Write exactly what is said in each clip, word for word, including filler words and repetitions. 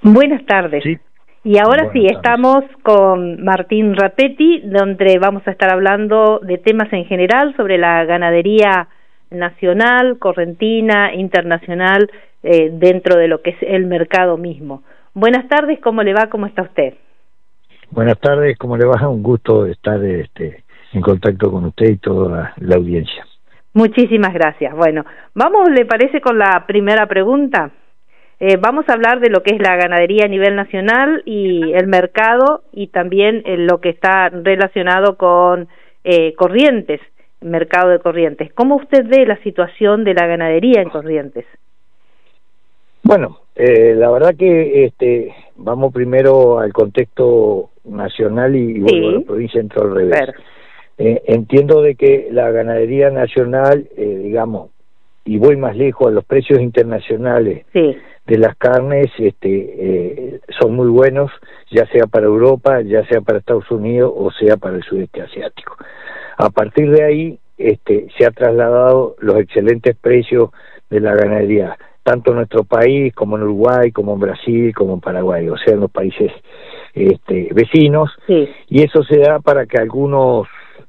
Buenas tardes. Sí. Y ahora Buenas sí, tardes. estamos con Martín Rapetti, donde vamos a estar hablando de temas en general sobre la ganadería nacional, correntina, internacional, eh, dentro de lo que es el mercado mismo. Buenas tardes, ¿cómo le va? ¿Cómo está usted? Buenas tardes, ¿cómo le va? Un gusto estar este, en contacto con usted y toda la, la audiencia. Muchísimas gracias. Bueno, vamos, ¿le parece con la primera pregunta? Eh, vamos a hablar de lo que es la ganadería a nivel nacional y el mercado y también eh, lo que está relacionado con eh, Corrientes, mercado de Corrientes. ¿Cómo usted ve la situación de la ganadería en Corrientes? Bueno, eh, la verdad que este, vamos primero al contexto nacional y, y vuelvo Sí. a la provincia dentro al revés. Pero, Eh, entiendo de que la ganadería nacional, eh, digamos, y voy más lejos, a los precios internacionales sí, de las carnes este, eh, son muy buenos, ya sea para Europa, ya sea para Estados Unidos o sea para el sudeste asiático. A partir de ahí este, se ha trasladado los excelentes precios de la ganadería, tanto en nuestro país como en Uruguay, como en Brasil, como en Paraguay, o sea, en los países este, vecinos, sí, y eso se da para que algunos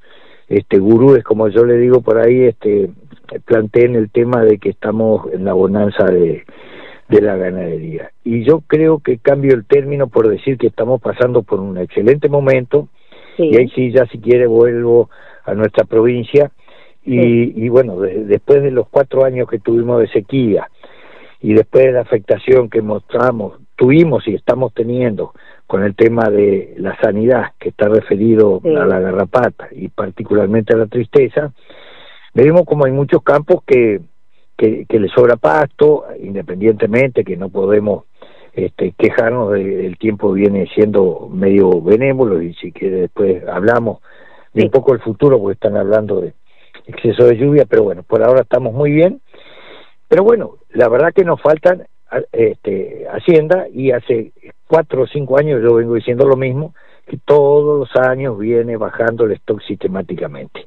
este gurúes, como yo le digo por ahí, este planteen el tema de que estamos en la bonanza de, de la ganadería. Y yo creo que cambio el término por decir que estamos pasando por un excelente momento, sí, y ahí sí, ya si quiere vuelvo a nuestra provincia, y, sí. y bueno, de, después de los cuatro años que tuvimos de sequía, y después de la afectación que mostramos, tuvimos y estamos teniendo con el tema de la sanidad, que está referido Sí. a la garrapata y particularmente a la tristeza, vemos como hay muchos campos que, que, que les sobra pasto, independientemente que no podemos este, quejarnos de, del tiempo viene siendo medio benévolo, y si quiere después hablamos de Sí. un poco el futuro, porque están hablando de exceso de lluvia, pero bueno, por ahora estamos muy bien. Pero bueno, la verdad que nos faltan este, hacienda, y hace cuatro o cinco años yo vengo diciendo lo mismo, que todos los años viene bajando el stock sistemáticamente.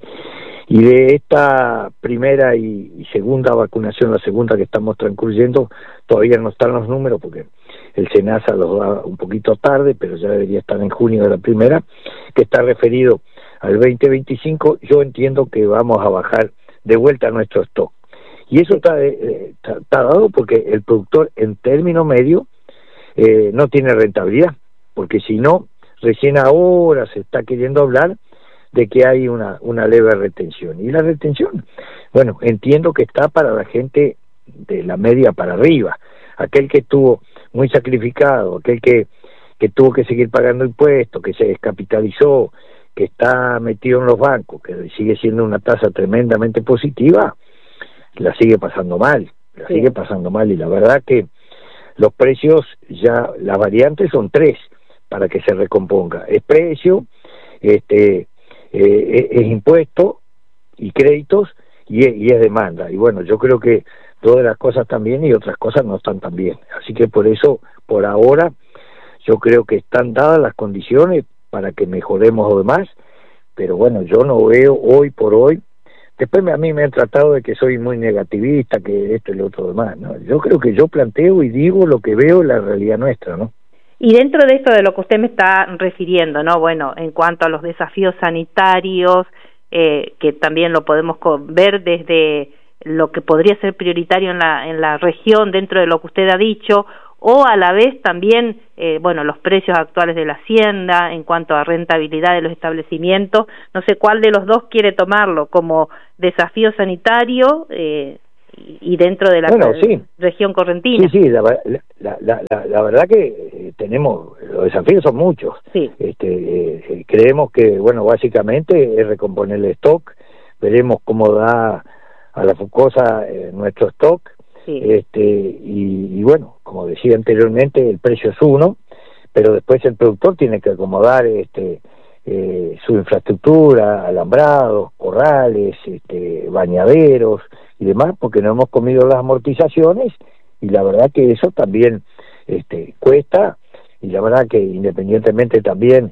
Y de esta primera y, y segunda vacunación, la segunda que estamos transcurriendo, todavía no están los números porque el SENASA los da un poquito tarde, pero ya debería estar en junio de la primera, que está referido al veinte veinticinco. Yo entiendo que vamos a bajar de vuelta nuestro stock. Y eso está, eh, está, está dado porque el productor en término medio eh, no tiene rentabilidad, porque si no, recién ahora se está queriendo hablar de que hay una, una leve retención. Y la retención, bueno, entiendo que está para la gente de la media para arriba, aquel que estuvo muy sacrificado, aquel que, que tuvo que seguir pagando impuestos, que se descapitalizó, que está metido en los bancos, que sigue siendo una tasa tremendamente positiva, la sigue pasando mal, la Sí. sigue pasando mal, y la verdad que los precios ya, las variantes son tres para que se recomponga: es precio, este eh, es, es impuesto y créditos, y es, y es demanda. Y bueno, yo creo que todas las cosas están bien y otras cosas no están tan bien, así que por eso, por ahora, yo creo que están dadas las condiciones para que mejoremos lo demás, pero bueno, yo no veo hoy por hoy. Después me, a mí me han tratado de que soy muy negativista, que esto y lo otro demás, ¿no? Yo creo que yo planteo y digo lo que veo en la realidad nuestra, ¿no? Y dentro de esto de lo que usted me está refiriendo, ¿no? Bueno, en cuanto a los desafíos sanitarios, eh, que también lo podemos ver desde lo que podría ser prioritario en la, en la región, dentro de lo que usted ha dicho, o a la vez también, eh, bueno, los precios actuales de la hacienda en cuanto a rentabilidad de los establecimientos. No sé cuál de los dos quiere tomarlo, como desafío sanitario eh, y dentro de la bueno, sí. región correntina. Sí, sí, la, la, la, la, la verdad que eh, tenemos, los desafíos son muchos. Sí. Este, eh, creemos que, bueno, básicamente es recomponer el stock, veremos cómo da a la Fucosa eh, nuestro stock. Sí. Este, y, y bueno, como decía anteriormente, el precio es uno, pero después el productor tiene que acomodar este eh, su infraestructura, alambrados, corrales, este, bañaderos y demás, porque no hemos comido las amortizaciones, y la verdad que eso también este, cuesta, y la verdad que independientemente también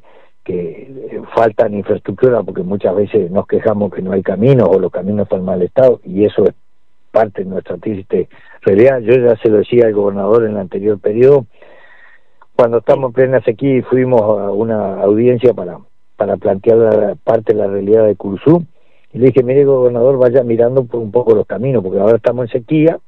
que faltan infraestructura, porque muchas veces nos quejamos que no hay caminos o los caminos están en mal estado, y eso es parte de nuestra triste realidad. Yo ya se lo decía al gobernador en el anterior periodo, cuando estamos en plena sequía y fuimos a una audiencia para, para plantear la parte de la realidad de Curuzú, y le dije, mire, gobernador, vaya mirando por un poco los caminos, porque ahora estamos en sequía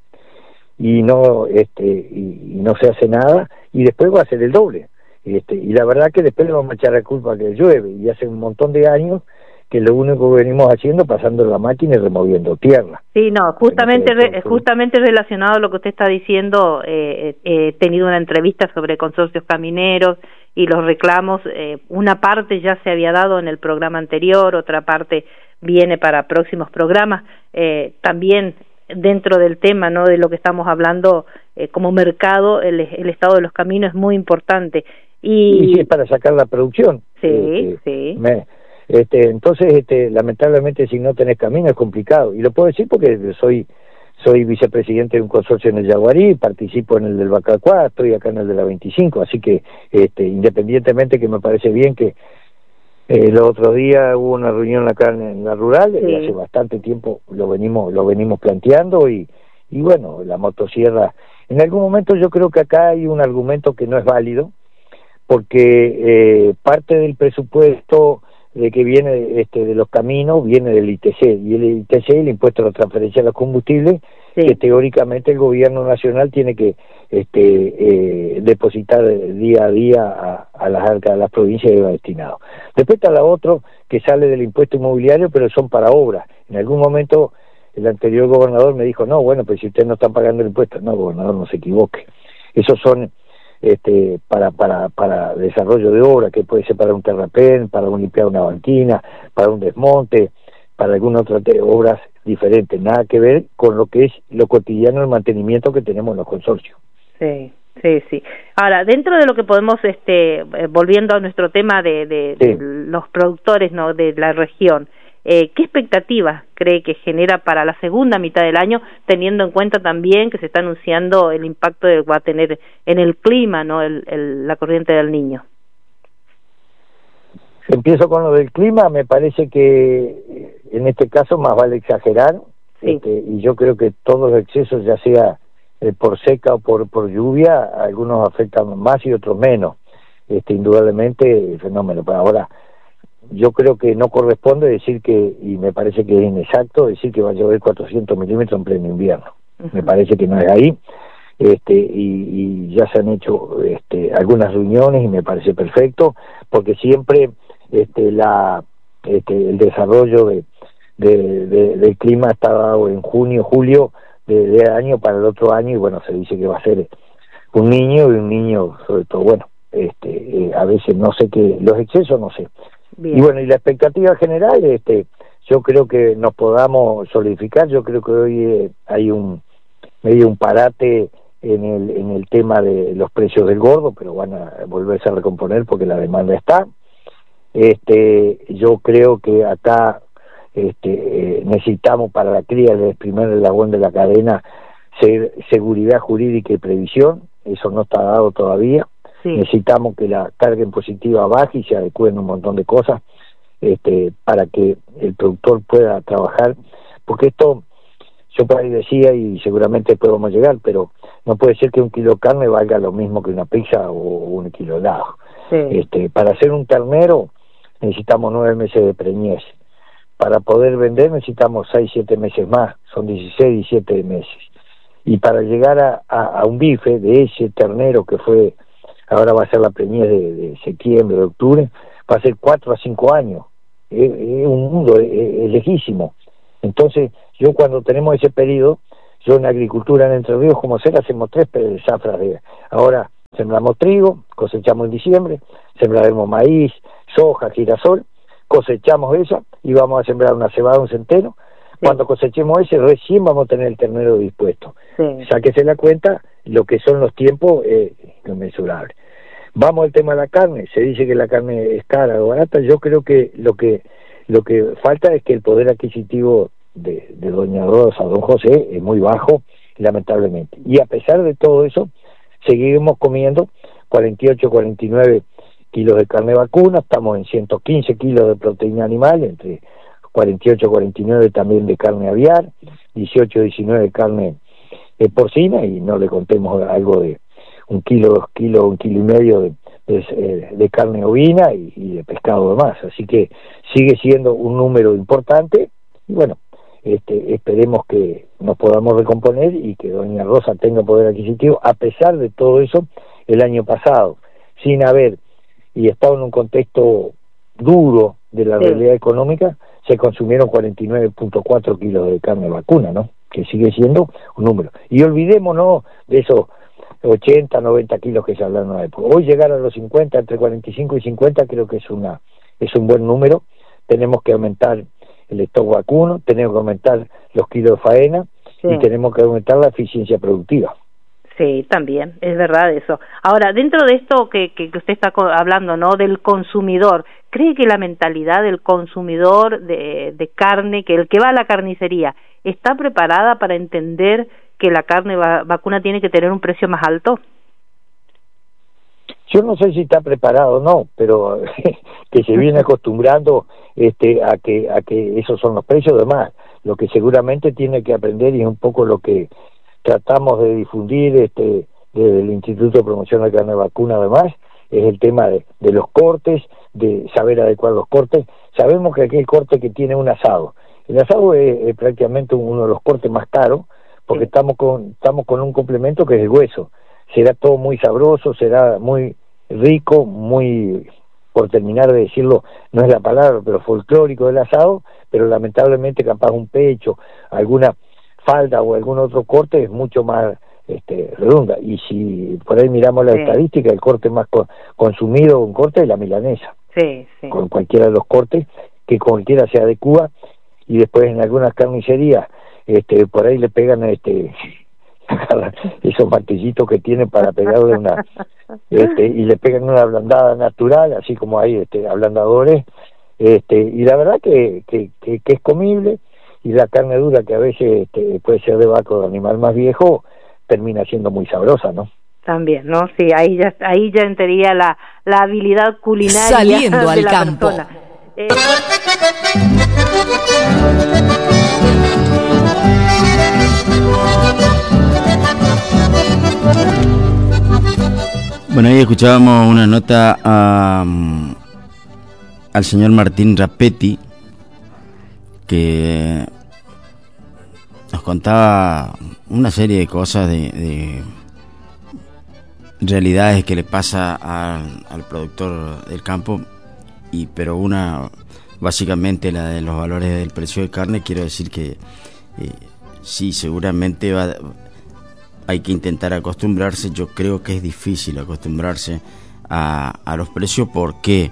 y no este y, y no se hace nada, y después va a ser el doble. Este, y la verdad que después le vamos a echar la culpa que llueve, y hace un montón de años que lo único que venimos haciendo es pasando la máquina y removiendo tierra. Sí, no, justamente re, justamente relacionado a lo que usted está diciendo, eh, eh, he tenido una entrevista sobre consorcios camineros y los reclamos, eh, una parte ya se había dado en el programa anterior, otra parte viene para próximos programas, eh, también dentro del tema, ¿no?, de lo que estamos hablando, eh, como mercado, el, el estado de los caminos es muy importante. Y, y sí, es para sacar la producción. Sí, este, sí. Me, este, entonces, este, lamentablemente, si no tenés camino es complicado. Y lo puedo decir porque soy soy vicepresidente de un consorcio en el Yaguarí, participo en el del Bacacuá, estoy acá en el de la veinticinco, así que, este, independientemente que me parece bien que eh, el otro día hubo una reunión acá en, en la rural, sí. Y hace bastante tiempo lo venimos lo venimos planteando, y, y bueno, la motosierra, en algún momento yo creo que acá hay un argumento que no es válido, porque eh, parte del presupuesto de que viene este de los caminos viene del I T C, y el I T C, el impuesto a la transferencia de los combustibles, sí. Que teóricamente el gobierno nacional tiene que este eh, depositar día a día a, a las arcas de las provincias y va destinado. Después está la otra que sale del impuesto inmobiliario, pero son para obras. En algún momento el anterior gobernador me dijo, no, bueno, pues si ustedes no están pagando el impuesto, no, gobernador, no se equivoque. Esos son este para para para desarrollo de obra, que puede ser para un terrapén, para un limpiar una banquina, para un desmonte, para alguna otra obras diferentes, nada que ver con lo que es lo cotidiano, el mantenimiento que tenemos en los consorcios. Sí, sí, sí. Ahora, dentro de lo que podemos, este, volviendo a nuestro tema de, de, sí. de los productores, ¿no?, de la región, Eh, ¿qué expectativas cree que genera para la segunda mitad del año, teniendo en cuenta también que se está anunciando el impacto que va a tener en el clima, ¿no?, el, el, la corriente del Niño? Empiezo con lo del clima. Me parece que en este caso más vale exagerar, sí. este, y yo creo que todos los excesos, ya sea eh, por seca o por, por lluvia, algunos afectan más y otros menos. Este, indudablemente el fenómeno. Pero ahora, yo creo que no corresponde decir que, y me parece que es inexacto, decir que va a llover cuatrocientos milímetros en pleno invierno. Uh-huh. Me parece que no es ahí, este, y, y ya se han hecho este, algunas reuniones y me parece perfecto, porque siempre este, la, este, el desarrollo de, de, de, del clima está dado en junio, julio de, de año para el otro año, y bueno, se dice que va a ser un niño, y un niño sobre todo, bueno, este, eh, a veces no sé qué, los excesos no sé. Bien. Y bueno, y la expectativa general, este, yo creo que nos podamos solidificar. Yo creo que hoy eh, hay un medio un parate en el en el tema de los precios del gordo, pero van a volverse a recomponer porque la demanda está. Este, yo creo que acá este, eh, necesitamos para la cría del primer eslabón de la cadena ser, seguridad jurídica y previsión. Eso no está dado todavía. Sí. Necesitamos que la carga impositiva baje y se adecúen un montón de cosas este, para que el productor pueda trabajar, porque esto, yo por ahí decía, y seguramente después vamos a llegar, pero no puede ser que un kilo de carne valga lo mismo que una pizza o un kilo de helado. Sí. Este, para hacer un ternero necesitamos nueve meses de preñez. Para poder vender necesitamos seis, siete meses más, son dieciséis, diecisiete meses. Y para llegar a, a, a un bife de ese ternero que fue, ahora va a ser la preñez de, de septiembre, de octubre, va a ser cuatro a cinco años. Es, es un mundo, es, es lejísimo. Entonces, yo cuando tenemos ese periodo, yo en agricultura en Entre Ríos, como ser, hacemos tres zafras de... Ahora sembramos trigo, cosechamos en diciembre, sembraremos maíz, soja, girasol, cosechamos esa y vamos a sembrar una cebada, un centeno. Sí. Cuando cosechemos ese, recién vamos a tener el ternero dispuesto. Sí. Sáquese la cuenta lo que son los tiempos eh, inmensurables. Vamos al tema de la carne. Se dice que la carne es cara o barata. Yo creo que lo que lo que falta es que el poder adquisitivo de, de doña Rosa, don José, es muy bajo, lamentablemente. Y a pesar de todo eso, seguimos comiendo cuarenta y ocho, cuarenta y nueve kilos de carne vacuna, estamos en ciento quince kilos de proteína animal, entre cuarenta y ocho, cuarenta y nueve también de carne aviar, dieciocho, diecinueve de carne eh, porcina, y no le contemos algo de un kilo, dos kilos, un kilo y medio de, de, de carne ovina y, y de pescado de más, así que sigue siendo un número importante, y bueno, este, esperemos que nos podamos recomponer y que doña Rosa tenga poder adquisitivo, a pesar de todo eso, el año pasado, sin haber, y estaba en un contexto duro de la sí. realidad económica, se consumieron cuarenta y nueve punto cuatro kilos de carne vacuna, ¿no? Que sigue siendo un número. Y olvidémonos de esos ochenta, noventa kilos que se hablaron en la época. Hoy llegar a los cincuenta, entre cuarenta y cinco y cincuenta, creo que es una es un buen número. Tenemos que aumentar el stock vacuno, tenemos que aumentar los kilos de faena sí. y tenemos que aumentar la eficiencia productiva. Sí, también, es verdad eso. Ahora, dentro de esto que, que, que usted está hablando, ¿no?, del consumidor, ¿cree que la mentalidad del consumidor de, de carne, que el que va a la carnicería, está preparada para entender que la carne va, vacuna tiene que tener un precio más alto? Yo no sé si está preparado o no, pero que se viene acostumbrando este, a que a que esos son los precios, además, lo que seguramente tiene que aprender, y es un poco lo que tratamos de difundir este desde el Instituto de Promoción de Carne Vacuna, además, es el tema de, de los cortes, de saber adecuar los cortes. Sabemos que aquel corte que tiene un asado, el asado es, es prácticamente uno de los cortes más caros, porque sí. estamos con estamos con un complemento que es el hueso. Será todo muy sabroso, será muy rico, muy, por terminar de decirlo, no es la palabra, pero folclórico del asado, pero lamentablemente capaz un pecho, alguna falda o algún otro corte es mucho más este, redonda. Y si por ahí miramos la sí. estadística, el corte más co consumido, un corte es la milanesa, sí, sí. con cualquiera de los cortes, que cualquiera se adecua, y después en algunas carnicerías este, por ahí le pegan este esos martillitos que tienen para pegarle una este, y le pegan una ablandada natural, así como hay este, ablandadores, este, y la verdad que, que, que, que es comible, y la carne dura, que a veces este, puede ser de vaco, de animal más viejo, termina siendo muy sabrosa, ¿no? También, ¿no? Sí, ahí ya ahí ya entraría la, la habilidad culinaria saliendo de al la campo. persona. Eh... Bueno, ahí escuchábamos una nota a, al señor Martín Rapetti, que nos contaba una serie de cosas, de, de realidades que le pasa a, al productor del campo, y pero una básicamente la de los valores del precio de carne. Quiero decir que eh, sí, seguramente va, hay que intentar acostumbrarse. Yo creo que es difícil acostumbrarse a, a los precios. ¿Por qué?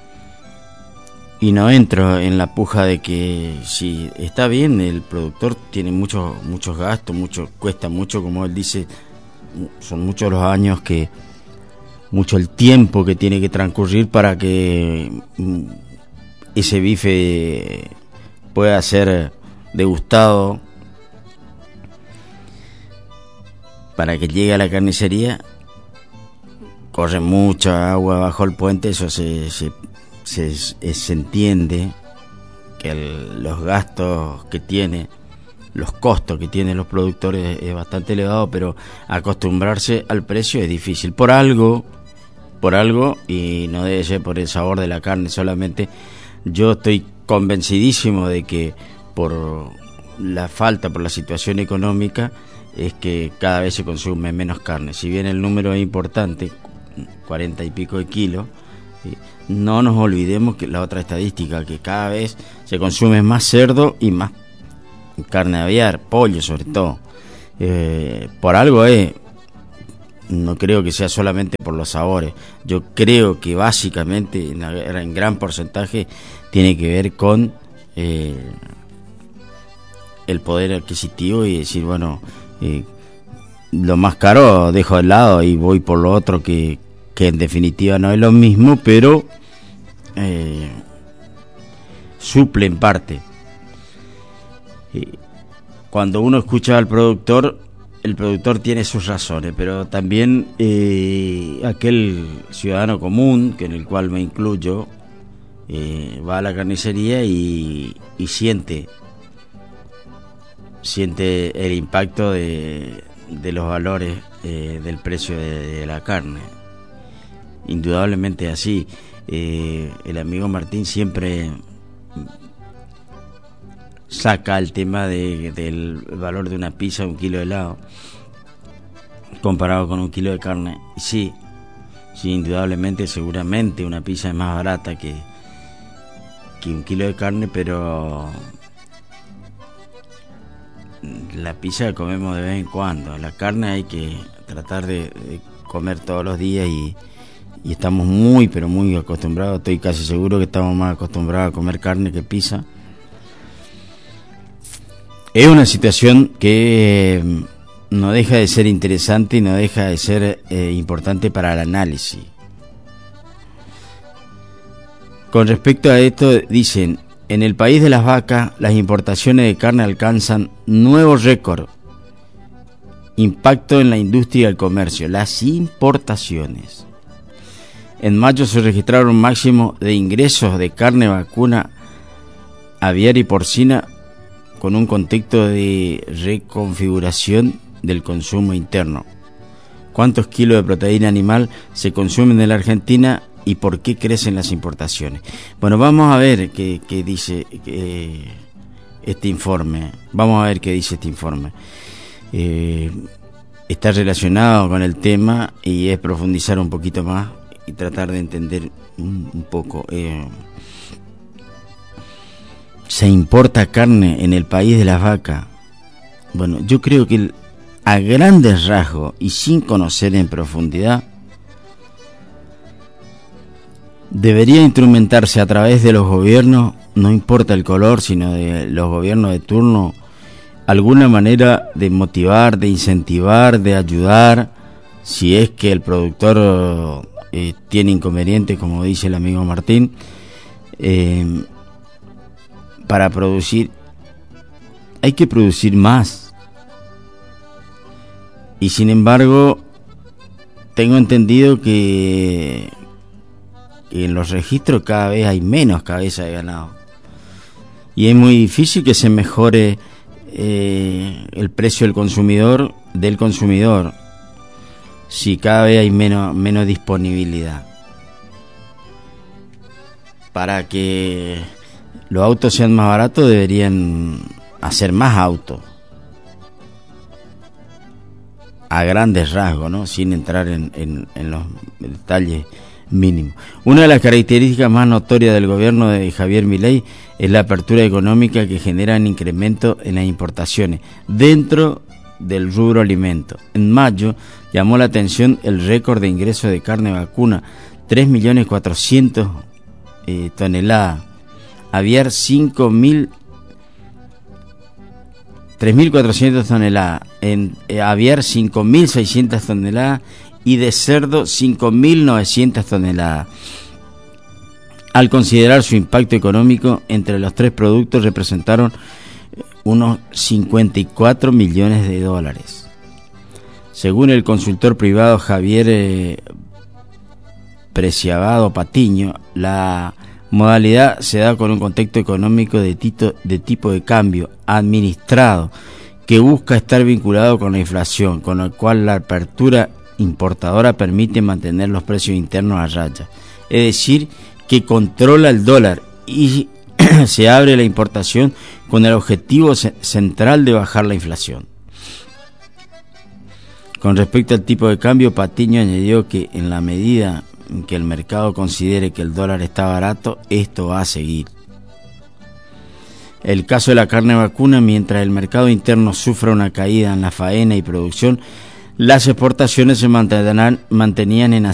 Y no entro en la puja de que si está bien, el productor tiene muchos muchos gastos, mucho cuesta mucho, como él dice, son muchos los años que, mucho el tiempo que tiene que transcurrir para que ese bife pueda ser degustado, para que llegue a la carnicería. Corre mucha agua bajo el puente, eso se se, se, se entiende, que el, los gastos que tiene, los costos que tienen los productores es bastante elevado, pero acostumbrarse al precio es difícil. Por algo, por algo, y no debe ser por el sabor de la carne solamente. Yo estoy convencidísimo de que por la falta, por la situación económica, es que cada vez se consume menos carne. Si bien el número es importante, cuarenta y pico de kilos, no nos olvidemos que la otra estadística, que cada vez se consume más cerdo y más carne de aviar, pollo sobre todo. Eh, por algo es, no creo que sea solamente por los sabores. Yo creo que básicamente, en, en gran porcentaje, tiene que ver con eh, el poder adquisitivo, y decir, bueno, eh, lo más caro dejo de lado y voy por lo otro, que, que en definitiva no es lo mismo, pero eh, suple en parte. Eh, cuando uno escucha al productor, el productor tiene sus razones, pero también eh, aquel ciudadano común, que en el cual me incluyo, eh, va a la carnicería y, y siente siente el impacto de, de los valores eh, del precio de, de la carne. Indudablemente así. Eh, el amigo Martín siempre saca el tema de, del valor de una pizza, un kilo de helado, comparado con un kilo de carne. Y sí, sí, indudablemente, seguramente una pizza es más barata que, que un kilo de carne, pero la pizza la comemos de vez en cuando. La carne hay que tratar de, de comer todos los días y, y estamos muy, pero muy acostumbrados. Estoy casi seguro que estamos más acostumbrados a comer carne que pizza. Es una situación que eh, no deja de ser interesante y no deja de ser eh, importante para el análisis. Con respecto a esto, dicen: en el país de las vacas, las importaciones de carne alcanzan nuevos récords. Impacto en la industria y el comercio. Las importaciones. En mayo se registraron un máximo de ingresos de carne vacuna, aviar y porcina, con un contexto de reconfiguración del consumo interno. ¿Cuántos kilos de proteína animal se consumen en la Argentina y por qué crecen las importaciones? Bueno, vamos a ver qué, qué dice eh, este informe. Vamos a ver qué dice este informe. Eh, está relacionado con el tema y es profundizar un poquito más y tratar de entender un, un poco. Eh, ¿Se importa carne en el país de las vacas? Bueno, yo creo que a grandes rasgos y sin conocer en profundidad, debería instrumentarse a través de los gobiernos, no importa el color, sino de los gobiernos de turno, alguna manera de motivar, de incentivar, de ayudar, si es que el productor eh, tiene inconvenientes, como dice el amigo Martín, eh, para producir. Hay que producir más. Y sin embargo, tengo entendido que, que en los registros cada vez hay menos cabeza de ganado. Y es muy difícil que se mejore eh, el precio del consumidor, del consumidor, si cada vez hay menos, menos disponibilidad. Para que los autos sean más baratos, deberían hacer más autos, a grandes rasgos, ¿no? Sin entrar en, en, en los detalles mínimos. Una de las características más notorias del gobierno de Javier Milei es la apertura económica que genera un incremento en las importaciones dentro del rubro alimento. En mayo llamó la atención el récord de ingresos de carne vacuna, tres millones cuatrocientas eh, toneladas. Aviar cinco mil, tres mil cuatrocientas toneladas, en eh, aviar cinco mil seiscientas toneladas y de cerdo cinco mil novecientas toneladas. Al considerar su impacto económico, entre los tres productos representaron unos cincuenta y cuatro millones de dólares. Según el consultor privado Javier eh, Preciado Patiño, la modalidad se da con un contexto económico de, tito, de tipo de cambio administrado que busca estar vinculado con la inflación, con lo cual la apertura importadora permite mantener los precios internos a raya. Es decir, que controla el dólar y se abre la importación con el objetivo central de bajar la inflación. Con respecto al tipo de cambio, Patiño añadió que en la medida en que el mercado considere que el dólar está barato, esto va a seguir. El caso de la carne vacuna, mientras el mercado interno sufra una caída en la faena y producción, las exportaciones se mantenían en